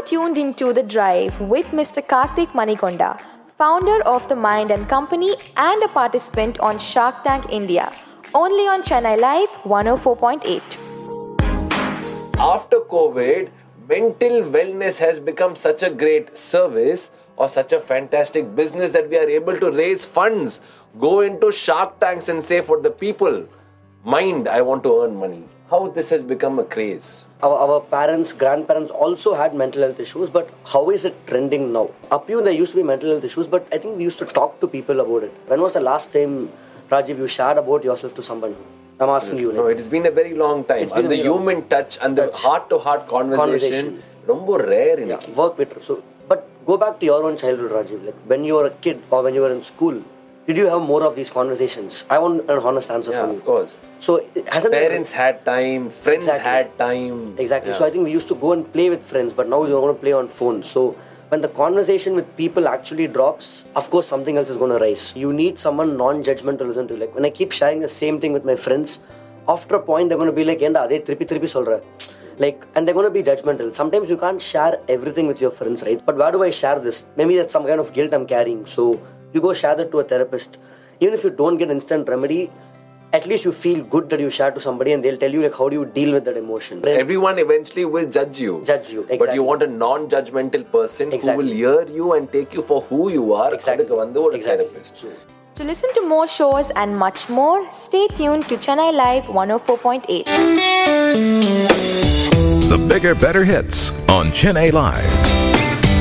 tuned into The Drive with Mr. Karthik Manikonda, founder of The Mind and Company and a participant on Shark Tank India, only on Chennai Live 104.8. After COVID, mental wellness has become such a great service or such a fantastic business that we are able to raise funds, go into Shark Tanks and say for the people, mind, I want to earn money. How this has become a craze. Our parents, grandparents also had mental health issues, but how is it trending now? Up here there used to be mental health issues, but I think we used to talk to people about it. When was the last time, Rajiv, you shared about yourself to somebody? I'm asking you. No, it's been a very long time. And the human touch and the heart-to-heart conversation, rombo rare in work with. So, but go back to your own childhood, Rajiv. Like when you were a kid or when you were in school, did you have more of these conversations? I want an honest answer from you. Yeah, of course. So hasn't parents had time, friends had time. Exactly. Yeah. So I think we used to go and play with friends, but now you're going to play on phones. So when the conversation with people actually drops, of course something else is going to rise. You need someone non-judgmental to listen to. Like when I keep sharing the same thing with my friends, after a point they're going to be like, "Enda, ade tripi solra." Like, and they're going to be judgmental. Sometimes you can't share everything with your friends, right? But where do I share this? Maybe that's some kind of guilt I'm carrying. So you go share that to a therapist. Even if you don't get instant remedy, at least you feel good that you share to somebody and they'll tell you like how do you deal with that emotion. Everyone eventually will judge you. Exactly. But you want a non-judgmental person who will hear you and take you for who you are. Exactly. Therapist. To listen to more shows and much more, stay tuned to Chennai Live 104.8. The bigger, better hits on Chennai Live.